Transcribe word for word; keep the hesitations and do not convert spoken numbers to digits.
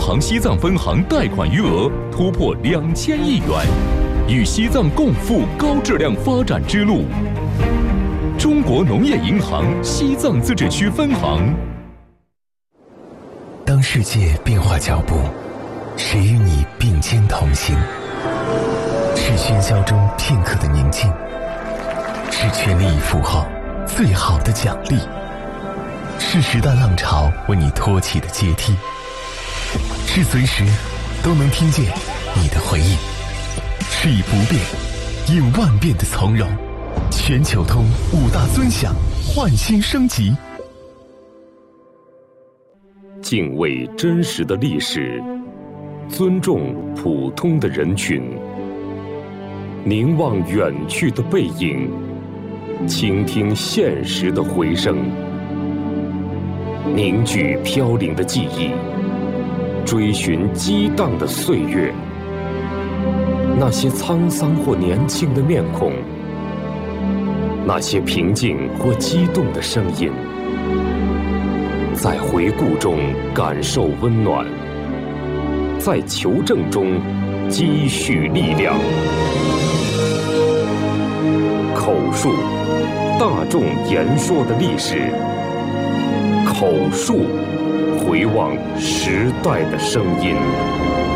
行西藏分行贷款余额突破两千亿元，与西藏共赴高质量发展之路。中国农业银行西藏自治区分行。 当世界变化脚步，谁与你并肩同行？是喧嚣中片刻的宁静，是全力以赴后最好的奖励，是时代浪潮为你托起的阶梯，是随时都能听见你的回应，是以不变应万变的从容。全球通五大尊享，焕新升级。 敬畏真实的历史，尊重普通的人群，凝望远去的背影，倾听现实的回声，凝聚飘零的记忆，追寻激荡的岁月。那些沧桑或年轻的面孔，那些平静或激动的声音，在回顾中感受温暖，在求证中积蓄力量。口述，大众言说的历史；口述，回望时代的声音。